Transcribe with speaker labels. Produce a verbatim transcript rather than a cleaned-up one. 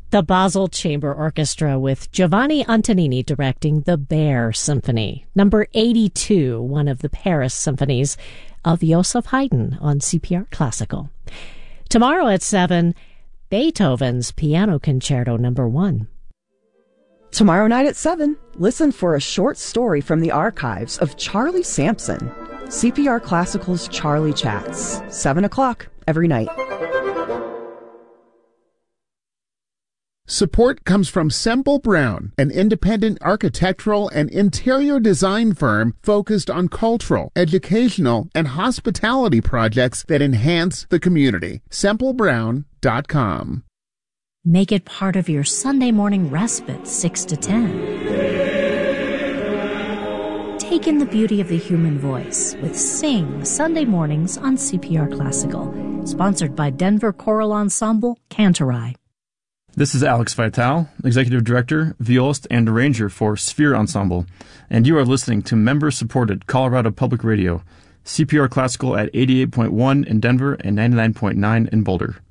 Speaker 1: The Basel Chamber Orchestra with Giovanni Antonini directing the Bear Symphony, number eighty-two, one of the Paris symphonies of Joseph Haydn on C P R Classical. Tomorrow at seven, Beethoven's Piano Concerto number one.
Speaker 2: Tomorrow night at seven, listen for a short story from the archives of Charlie Sampson. C P R Classical's Charlie Chats, seven o'clock every night.
Speaker 3: Support comes from Semple Brown, an independent architectural and interior design firm focused on cultural, educational, and hospitality projects that enhance the community. semple brown dot com.
Speaker 1: Make it part of your Sunday morning respite, six to ten. Take in the beauty of the human voice with Sing Sunday mornings on C P R Classical. Sponsored by Denver Choral Ensemble, Cantorai.
Speaker 4: This is Alex Vital, Executive Director, Violist, and Arranger for Sphere Ensemble, and you are listening to member-supported Colorado Public Radio, C P R Classical at eighty-eight point one in Denver and ninety-nine point nine in Boulder.